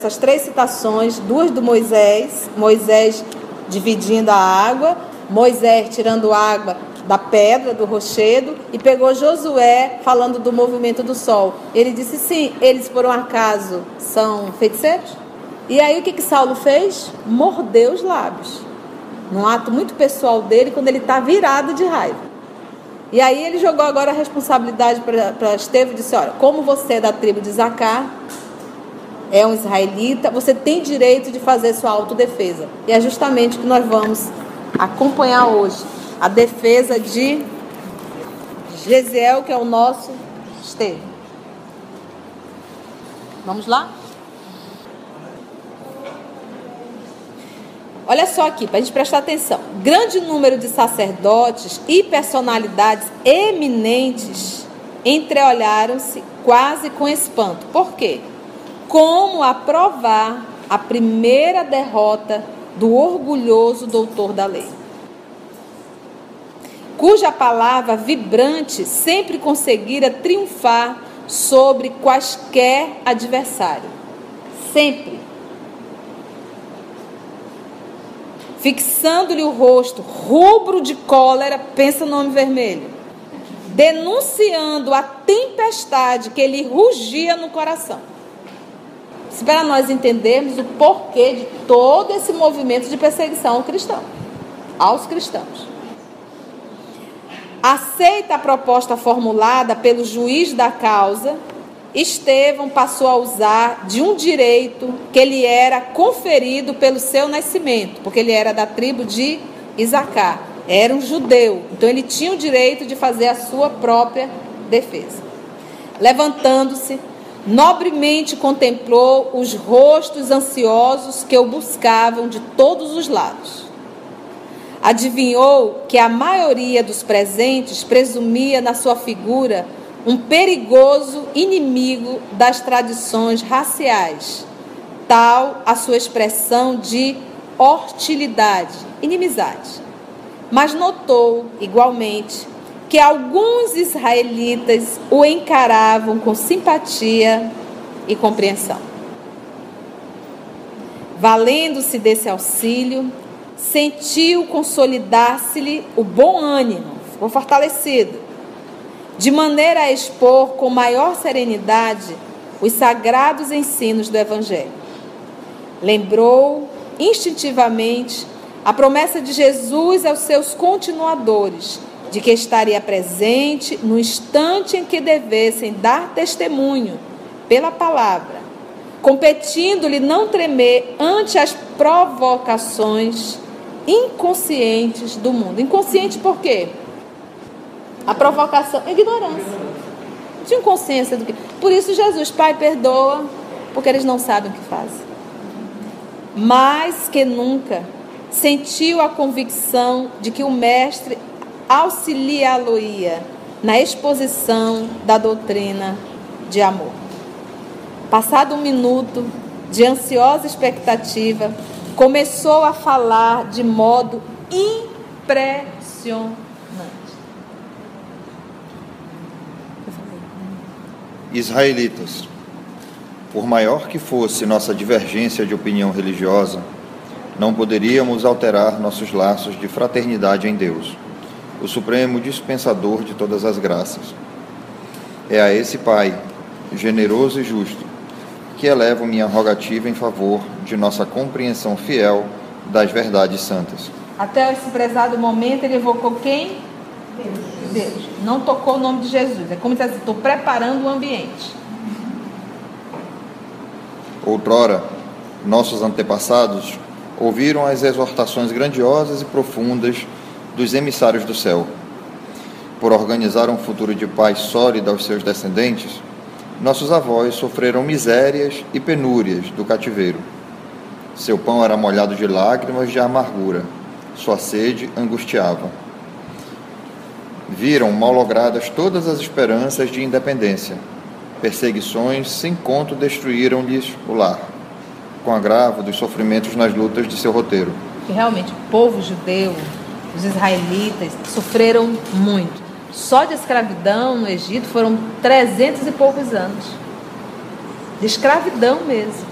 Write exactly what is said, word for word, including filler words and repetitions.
Essas três citações, duas do Moisés, Moisés dividindo a água, Moisés tirando água da pedra, do rochedo, e pegou Josué falando do movimento do sol. Ele disse, sim, eles por um acaso são feiticeiros? E aí o que que Saulo fez? Mordeu os lábios, num ato muito pessoal dele, quando ele está virado de raiva. E aí ele jogou agora a responsabilidade para Estevão e disse, olha, como você é da tribo de Zaccar, é um israelita, você tem direito de fazer sua autodefesa. E é justamente o que nós vamos acompanhar hoje. A defesa de Gesiel, que é o nosso Estevão. Vamos lá? Olha só aqui, para a gente prestar atenção. Grande número de sacerdotes e personalidades eminentes entreolharam-se quase com espanto. Por quê? Como aprovar a primeira derrota do orgulhoso doutor da lei, cuja palavra vibrante sempre conseguira triunfar sobre quaisquer adversário. Sempre. Fixando-lhe o rosto, rubro de cólera, pensa no nome vermelho, denunciando a tempestade que lhe rugia no coração. Para nós entendermos o porquê de todo esse movimento de perseguição ao cristão, aos cristãos. Aceita a proposta formulada pelo juiz da causa, Estevão passou a usar de um direito que lhe era conferido pelo seu nascimento, porque ele era da tribo de Isacar, era um judeu, então ele tinha o direito de fazer a sua própria defesa. Levantando-se, nobremente contemplou os rostos ansiosos que o buscavam de todos os lados. Adivinhou que a maioria dos presentes presumia na sua figura um perigoso inimigo das tradições raciais, tal a sua expressão de hostilidade, inimizade. Mas notou, igualmente, que alguns israelitas o encaravam com simpatia e compreensão. Valendo-se desse auxílio, sentiu consolidar-se-lhe o bom ânimo, ficou fortalecido, de maneira a expor com maior serenidade os sagrados ensinos do Evangelho. Lembrou instintivamente a promessa de Jesus aos seus continuadores, de que estaria presente no instante em que devessem dar testemunho pela palavra, competindo-lhe não tremer ante as provocações inconscientes do mundo. Inconsciente por quê? A provocação, ignorância. Não tinha consciência do que. Por isso Jesus, Pai, perdoa, porque eles não sabem o que fazem. Mais que nunca, sentiu a convicção de que o Mestre auxiliá-lo-ia na exposição da doutrina de amor. Passado um minuto de ansiosa expectativa, começou a falar de modo impressionante. Israelitas, por maior que fosse nossa divergência de opinião religiosa, não poderíamos alterar nossos laços de fraternidade em Deus, o supremo dispensador de todas as graças. É a esse Pai, generoso e justo, que elevo minha rogativa em favor de nossa compreensão fiel das verdades santas. Até esse prezado momento ele evocou quem? Deus. Deus. Não tocou o nome de Jesus. É como se estou preparando o ambiente. Outrora, nossos antepassados ouviram as exortações grandiosas e profundas dos emissários do céu. Por organizar um futuro de paz sólida aos seus descendentes, nossos avós sofreram misérias e penúrias do cativeiro. Seu pão era molhado de lágrimas de amargura, sua sede angustiava. Viram mal-logradas todas as esperanças de independência. Perseguições sem conto destruíram-lhes o lar, com agravo dos sofrimentos nas lutas de seu roteiro. E realmente, o povo judeu, os israelitas, sofreram muito. Só de escravidão no Egito foram trezentos e poucos anos. De escravidão mesmo.